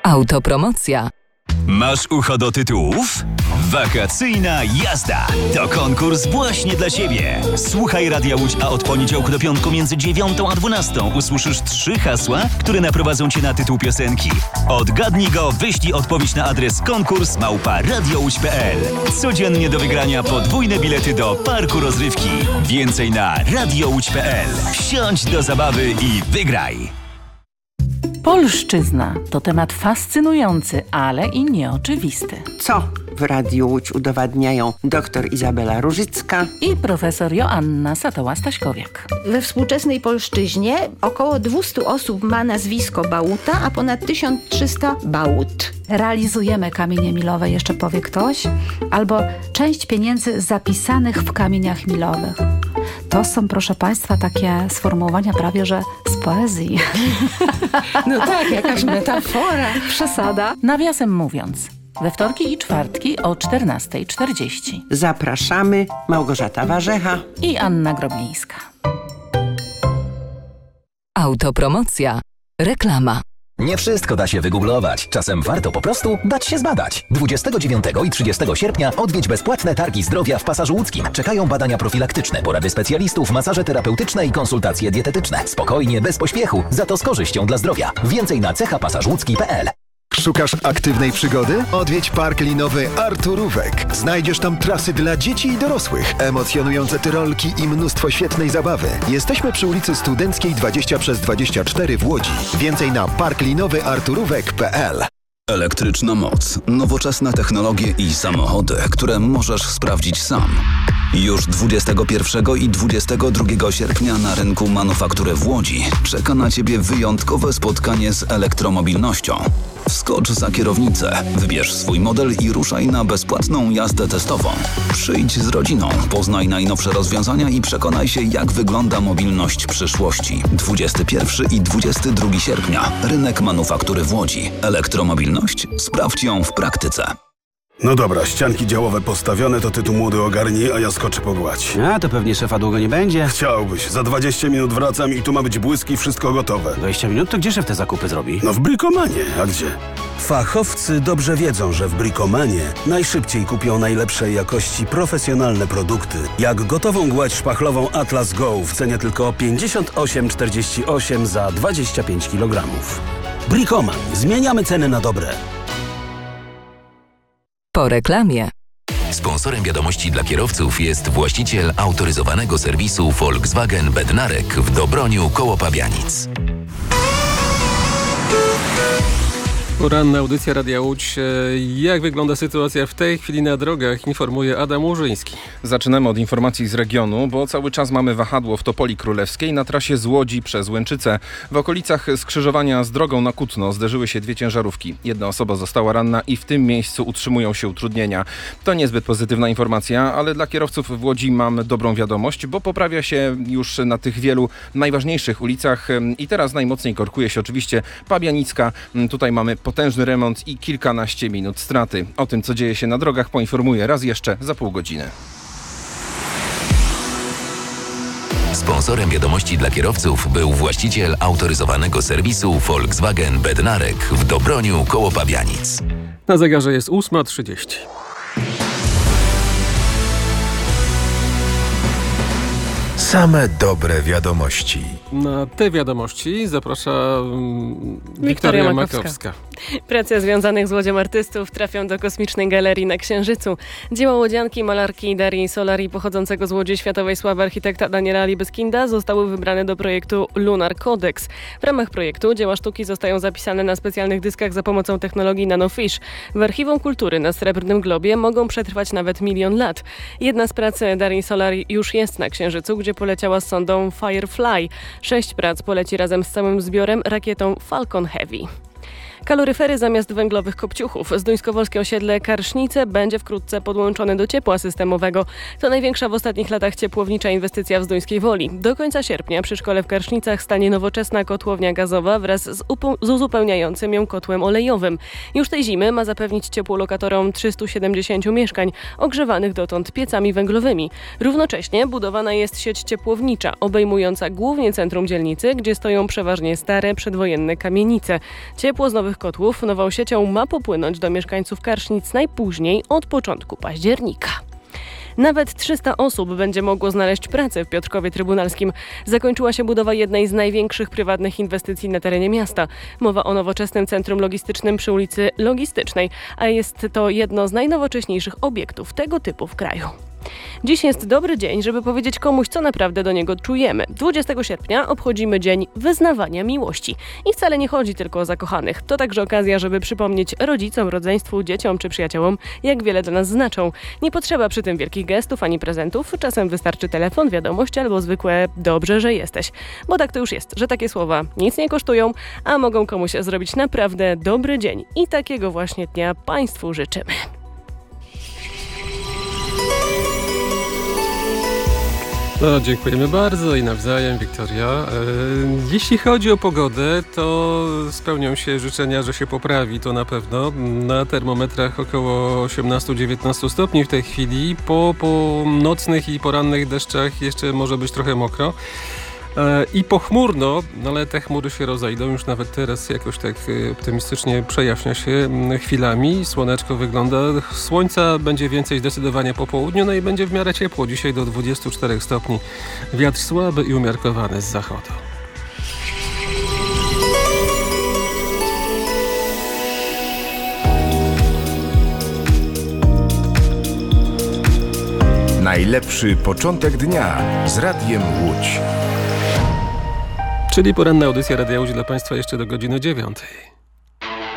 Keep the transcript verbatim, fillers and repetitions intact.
Autopromocja. Masz ucho do tytułów? Wakacyjna jazda to konkurs właśnie dla Ciebie. Słuchaj Radia Łódź, a od poniedziałku do piątku między dziewiątą a dwunastą usłyszysz trzy hasła, które naprowadzą Cię na tytuł piosenki. Odgadnij go, wyślij odpowiedź na adres konkurs małpa radiołódź kropka p l. Codziennie do wygrania podwójne bilety do parku rozrywki. Więcej na radiołódź kropka p l. Wsiądź do zabawy i wygraj! Polszczyzna to temat fascynujący, ale i nieoczywisty. Co w Radiu Łódź udowadniają dr Izabela Różycka i profesor Joanna Satoła-Staśkowiak. We współczesnej polszczyźnie około dwieście osób ma nazwisko Bałuta, a ponad tysiąc trzysta Bałut. Realizujemy kamienie milowe, jeszcze powie ktoś, albo część pieniędzy zapisanych w kamieniach milowych. To są, proszę Państwa, takie sformułowania prawie, że z poezji. No tak, jakaś metafora. Przesada. Nawiasem mówiąc, we wtorki i czwartki o czternasta czterdzieści. Zapraszamy Małgorzata Warzecha i Anna Groblińska. Autopromocja. Reklama. Nie wszystko da się wygooglować. Czasem warto po prostu dać się zbadać. dwudziestego dziewiątego i trzydziestego sierpnia odwiedź bezpłatne targi zdrowia w Pasażu Łódzkim. Czekają badania profilaktyczne, porady specjalistów, masaże terapeutyczne i konsultacje dietetyczne. Spokojnie, bez pośpiechu, za to z korzyścią dla zdrowia. Więcej na cecha pasaż łódzki kropka p l. Szukasz aktywnej przygody? Odwiedź park linowy Arturówek. Znajdziesz tam trasy dla dzieci i dorosłych, emocjonujące tyrolki i mnóstwo świetnej zabawy. Jesteśmy przy ulicy Studenckiej dwadzieścia przez dwadzieścia cztery w Łodzi. Więcej na park linowy arturówek kropka p l. Elektryczna moc, nowoczesne technologie i samochody, które możesz sprawdzić sam. Już dwudziestego pierwszego i dwudziestego drugiego sierpnia na rynku Manufaktury w Łodzi czeka na Ciebie wyjątkowe spotkanie z elektromobilnością. Wskocz za kierownicę, wybierz swój model i ruszaj na bezpłatną jazdę testową. Przyjdź z rodziną, poznaj najnowsze rozwiązania i przekonaj się, jak wygląda mobilność przyszłości. dwudziestego pierwszego i dwudziestego drugiego sierpnia. Rynek Manufaktury w Łodzi. Elektromobilność? Sprawdź ją w praktyce. No dobra, ścianki działowe postawione, to ty tu młody ogarnij, a ja skoczę pogłać. A, to pewnie szefa długo nie będzie. Chciałbyś. Za dwadzieścia minut wracam i tu ma być błysk i wszystko gotowe. dwadzieścia minut? To gdzie szef te zakupy zrobi? No w Brikomanie. A gdzie? Fachowcy dobrze wiedzą, że w Brikomanie najszybciej kupią najlepszej jakości profesjonalne produkty. Jak gotową gładź szpachlową Atlas Go w cenie tylko pięćdziesiąt osiem czterdzieści osiem za dwadzieścia pięć kilogramów. Brikoman. Zmieniamy ceny na dobre. Po reklamie. Sponsorem wiadomości dla kierowców jest właściciel autoryzowanego serwisu Volkswagen Bednarek w Dobroniu koło Pabianic. Poranna audycja Radia Łódź. Jak wygląda sytuacja w tej chwili na drogach? Informuje Adam Łużyński. Zaczynamy od informacji z regionu, bo cały czas mamy wahadło w Topoli Królewskiej na trasie z Łodzi przez Łęczycę. W okolicach skrzyżowania z drogą na Kutno zderzyły się dwie ciężarówki. Jedna osoba została ranna i w tym miejscu utrzymują się utrudnienia. To niezbyt pozytywna informacja, ale dla kierowców w Łodzi mam dobrą wiadomość, bo poprawia się już na tych wielu najważniejszych ulicach i teraz najmocniej korkuje się oczywiście Pabianicka. Tutaj mamy potężny remont i kilkanaście minut straty. O tym, co dzieje się na drogach, poinformuję raz jeszcze za pół godziny. Sponsorem wiadomości dla kierowców był właściciel autoryzowanego serwisu Volkswagen Bednarek w Dobroniu koło Pabianic. Na zegarze jest ósma trzydzieści. Same dobre wiadomości. Na te wiadomości zaprasza um, Wiktoria Makowska. Makowska. Prace związanych z Łodzią artystów trafią do Kosmicznej Galerii na Księżycu. Dzieła łodzianki, malarki Darii Solari pochodzącego z Łodzi światowej sławy architekta Daniela Libeskinda zostały wybrane do projektu Lunar Codex. W ramach projektu dzieła sztuki zostają zapisane na specjalnych dyskach za pomocą technologii nanofish. W Archiwum Kultury na Srebrnym Globie mogą przetrwać nawet milion lat. Jedna z prac Darii Solari już jest na Księżycu, gdzie poleciała z sondą Firefly. Sześć prac poleci razem z całym zbiorem rakietą Falcon Heavy. Kaloryfery zamiast węglowych kopciuchów. Zduńskowolskie osiedle Karsznice będzie wkrótce podłączone do ciepła systemowego. To największa w ostatnich latach ciepłownicza inwestycja w Zduńskiej Woli. Do końca sierpnia przy szkole w Karsznicach stanie nowoczesna kotłownia gazowa wraz z, upo- z uzupełniającym ją kotłem olejowym. Już tej zimy ma zapewnić ciepło lokatorom trzystu siedemdziesięciu mieszkań, ogrzewanych dotąd piecami węglowymi. Równocześnie budowana jest sieć ciepłownicza, obejmująca głównie centrum dzielnicy, gdzie stoją przeważnie stare, przedwojenne kamienice. Ciepło z nowych nowych kotłów nową siecią ma popłynąć do mieszkańców Karsznic najpóźniej od początku października. Nawet trzysta osób będzie mogło znaleźć pracę w Piotrkowie Trybunalskim. Zakończyła się budowa jednej z największych prywatnych inwestycji na terenie miasta. Mowa o nowoczesnym centrum logistycznym przy ulicy Logistycznej, a jest to jedno z najnowocześniejszych obiektów tego typu w kraju. Dziś jest dobry dzień, żeby powiedzieć komuś, co naprawdę do niego czujemy. dwudziestego sierpnia obchodzimy Dzień Wyznawania Miłości. I wcale nie chodzi tylko o zakochanych. To także okazja, żeby przypomnieć rodzicom, rodzeństwu, dzieciom czy przyjaciołom, jak wiele dla nas znaczą. Nie potrzeba przy tym wielkich gestów ani prezentów. Czasem wystarczy telefon, wiadomość albo zwykłe dobrze, że jesteś. Bo tak to już jest, że takie słowa nic nie kosztują, a mogą komuś zrobić naprawdę dobry dzień. I takiego właśnie dnia Państwu życzymy. No, dziękujemy bardzo i nawzajem, Wiktoria. E, jeśli chodzi o pogodę, to spełnią się życzenia, że się poprawi, to na pewno. Na termometrach około osiemnaście dziewiętnaście stopni w tej chwili. Po, po nocnych i porannych deszczach jeszcze może być trochę mokro. I pochmurno, ale te chmury się rozejdą, już nawet teraz jakoś tak optymistycznie przejaśnia się chwilami. Słoneczko wygląda, słońca będzie więcej zdecydowanie po południu, no i będzie w miarę ciepło, dzisiaj do dwudziestu czterech stopni. Wiatr słaby i umiarkowany z zachodu. Najlepszy początek dnia z Radiem Łódź. Czyli poranna audycja Radia Łódź dla Państwa jeszcze do godziny dziewiątej.